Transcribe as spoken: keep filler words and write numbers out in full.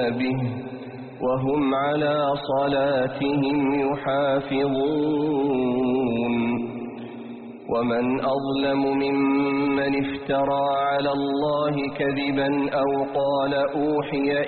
به وهم على صلاتهم يحافظون ومن أظلم ممن افترى على الله كذبا أو قال أوحي